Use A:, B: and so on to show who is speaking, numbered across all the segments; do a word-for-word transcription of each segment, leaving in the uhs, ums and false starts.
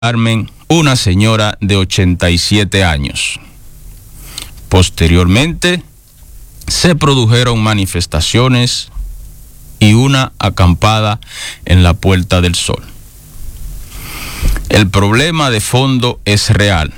A: Carmen, una señora de ochenta y siete años. Posteriormente, se produjeron manifestaciones y una acampada en la Puerta del Sol. El problema de fondo es real.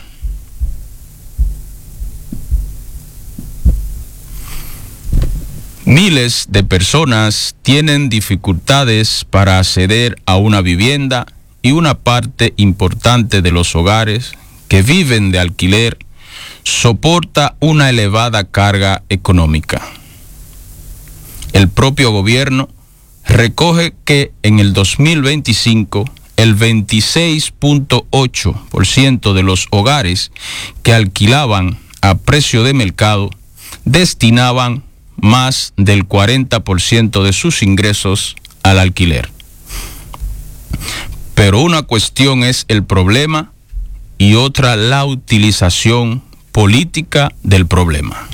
A: Miles de personas tienen dificultades para acceder a una vivienda y una parte importante de los hogares que viven de alquiler soporta una elevada carga económica. El propio gobierno recoge que en el dos mil veinticinco el veintiséis punto ocho por ciento de los hogares que alquilaban a precio de mercado destinaban más del cuarenta por ciento de sus ingresos al alquiler. Pero una cuestión es el problema y otra la utilización política del problema.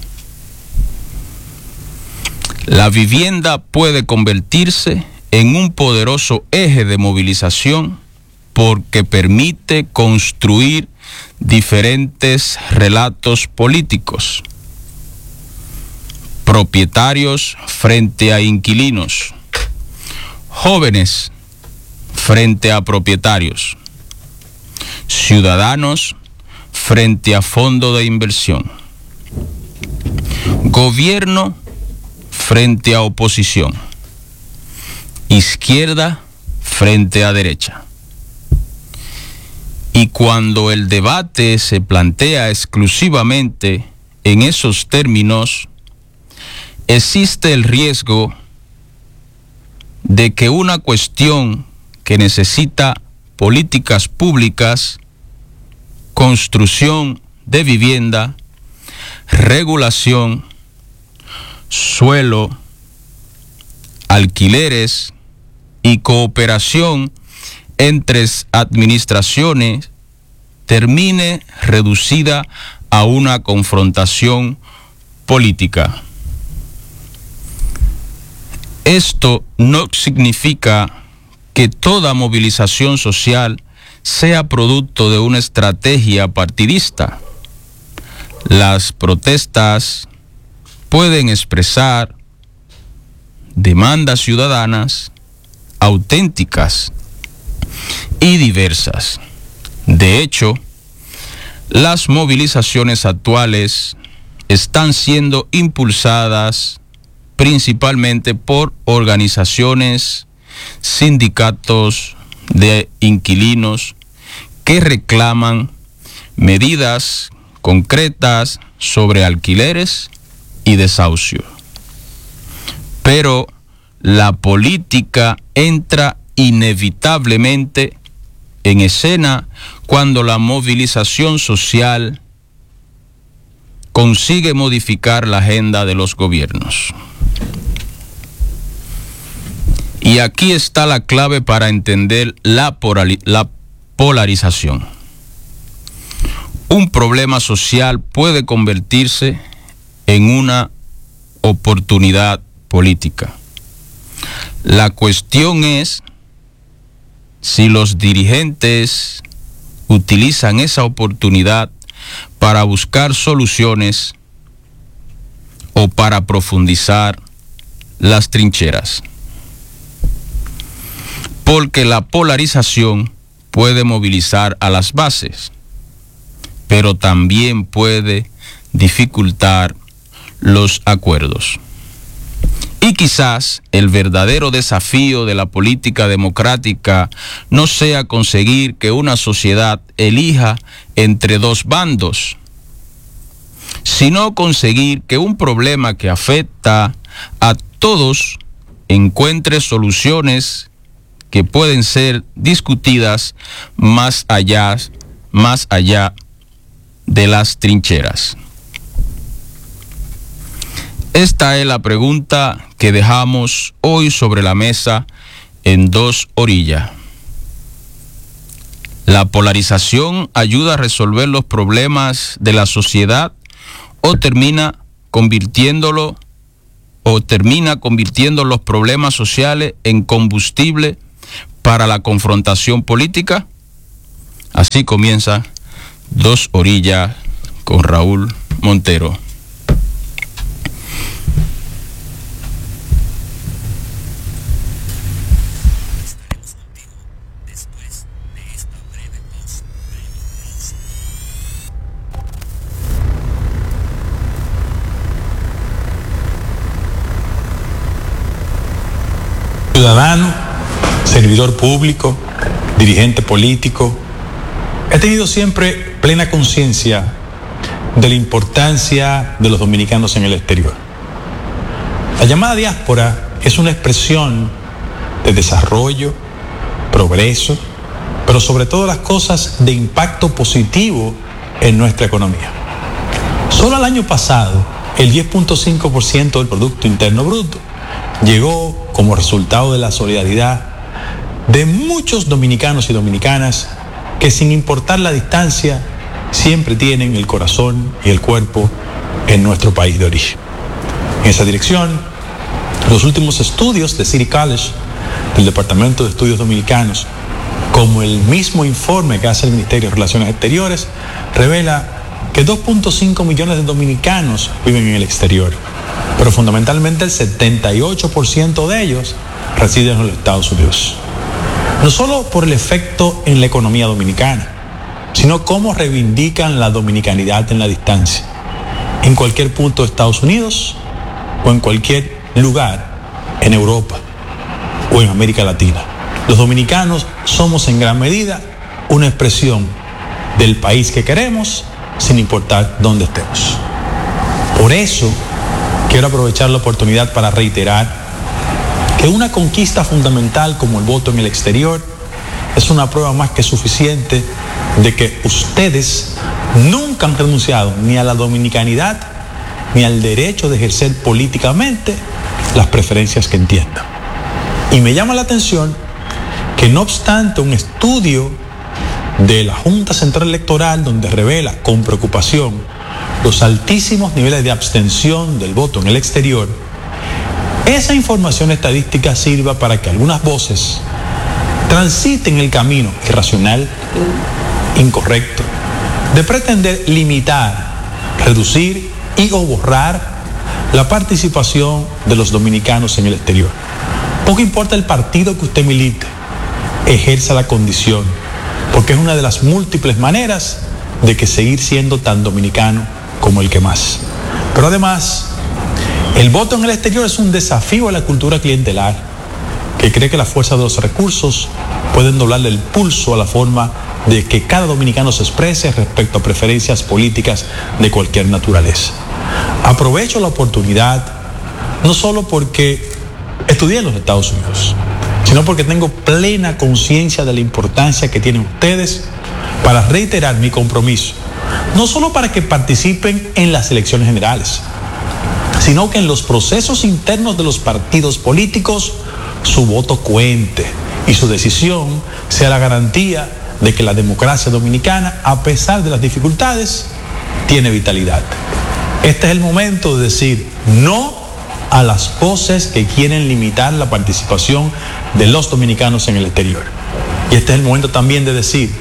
A: La vivienda puede convertirse en un poderoso eje de movilización porque permite construir diferentes relatos políticos. Propietarios frente a inquilinos, jóvenes frente a propietarios, ciudadanos frente a fondo de inversión, gobierno frente a oposición, izquierda frente a derecha. Y cuando el debate se plantea exclusivamente en esos términos, existe el riesgo de que una cuestión que necesita políticas públicas, construcción de vivienda, regulación, suelo, alquileres y cooperación entre administraciones termine reducida a una confrontación política. Esto no significa que toda movilización social sea producto de una estrategia partidista. Las protestas pueden expresar demandas ciudadanas auténticas y diversas. De hecho, las movilizaciones actuales están siendo impulsadas principalmente por organizaciones, sindicatos de inquilinos que reclaman medidas concretas sobre alquileres y desahucio. Pero la política entra inevitablemente en escena cuando la movilización social consigue modificar la agenda de los gobiernos. Y aquí está la clave para entender la, la polarización. Un problema social puede convertirse en una oportunidad política. La cuestión es si los dirigentes utilizan esa oportunidad para buscar soluciones o para profundizar las trincheras. Porque la polarización puede movilizar a las bases, pero también puede dificultar los acuerdos. Y quizás el verdadero desafío de la política democrática no sea conseguir que una sociedad elija entre dos bandos, sino conseguir que un problema que afecta a todos encuentre soluciones que pueden ser discutidas más allá, más allá de las trincheras. Esta es la pregunta que dejamos hoy sobre la mesa en Dos Orillas. ¿La polarización ayuda a resolver los problemas de la sociedad o termina convirtiéndolo o termina convirtiendo los problemas sociales en combustible para la confrontación política? Así comienza Dos Orillas con Raúl Montero.
B: Ciudadano, servidor público, dirigente político, he tenido siempre plena conciencia de la importancia de los dominicanos en el exterior. La llamada diáspora es una expresión de desarrollo, progreso, pero sobre todo las cosas de impacto positivo en nuestra economía. Solo el año pasado, el diez punto cinco por ciento del Producto Interno Bruto llegó como resultado de la solidaridad de muchos dominicanos y dominicanas que, sin importar la distancia, siempre tienen el corazón y el cuerpo en nuestro país de origen. En esa dirección, los últimos estudios de City College, del Departamento de Estudios Dominicanos, como el mismo informe que hace el Ministerio de Relaciones Exteriores, revela que dos punto cinco millones de dominicanos viven en el exterior, pero fundamentalmente el setenta y ocho por ciento de ellos residen en los Estados Unidos. No solo por el efecto en la economía dominicana, sino cómo reivindican la dominicanidad en la distancia, en cualquier punto de Estados Unidos o en cualquier lugar en Europa o en América Latina. Los dominicanos somos en gran medida una expresión del país que queremos, sin importar dónde estemos. Por eso, quiero aprovechar la oportunidad para reiterar que una conquista fundamental como el voto en el exterior es una prueba más que suficiente de que ustedes nunca han renunciado ni a la dominicanidad ni al derecho de ejercer políticamente las preferencias que entiendan. Y me llama la atención que, no obstante un estudio de la Junta Central Electoral donde revela con preocupación los altísimos niveles de abstención del voto en el exterior, esa información estadística sirva para que algunas voces transiten el camino irracional, incorrecto, de pretender limitar, reducir y o borrar la participación de los dominicanos en el exterior. Poco importa el partido que usted milite, ejerza la condición, porque es una de las múltiples maneras de que seguir siendo tan dominicano como el que más. Pero además, el voto en el exterior es un desafío a la cultura clientelar, que cree que la fuerza de los recursos pueden doblarle el pulso a la forma de que cada dominicano se exprese respecto a preferencias políticas de cualquier naturaleza. Aprovecho la oportunidad, no solo porque estudié en los Estados Unidos, sino porque tengo plena conciencia de la importancia que tienen ustedes para reiterar mi compromiso, no solo para que participen en las elecciones generales, sino que en los procesos internos de los partidos políticos su voto cuente y su decisión sea la garantía de que la democracia dominicana, a pesar de las dificultades, tiene vitalidad. Este es el momento de decir no a las voces que quieren limitar la participación de los dominicanos en el exterior. Y este es el momento también de decir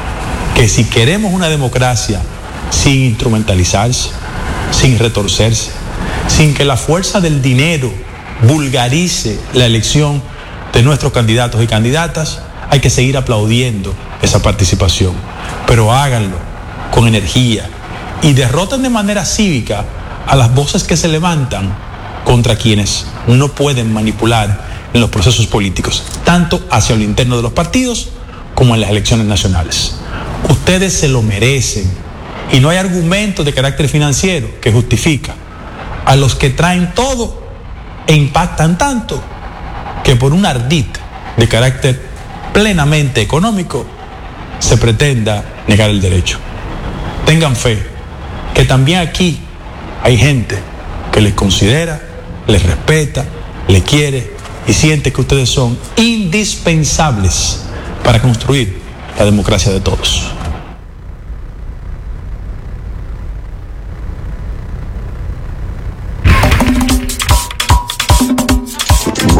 B: que si queremos una democracia sin instrumentalizarse, sin retorcerse, sin que la fuerza del dinero vulgarice la elección de nuestros candidatos y candidatas, hay que seguir aplaudiendo esa participación. Pero háganlo con energía y derroten de manera cívica a las voces que se levantan contra quienes no pueden manipular en los procesos políticos, tanto hacia lo interno de los partidos como en las elecciones nacionales. Ustedes se lo merecen y no hay argumento de carácter financiero que justifica a los que traen todo e impactan tanto que por un ardid de carácter plenamente económico se pretenda negar el derecho. Tengan fe que también aquí hay gente que les considera, les respeta, les quiere y siente que ustedes son indispensables para construir la democracia de todos.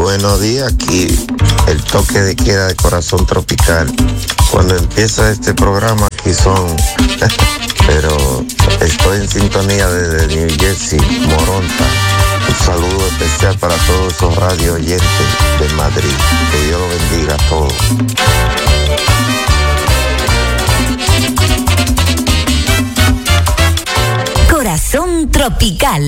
C: Buenos días, aquí el toque de queda de Corazón Tropical. Cuando empieza este programa aquí son, pero estoy en sintonía desde New Jersey, Moronta. Un saludo especial para todos esos radio oyentes de Madrid. Que Dios los bendiga a todos.
D: Corazón Tropical.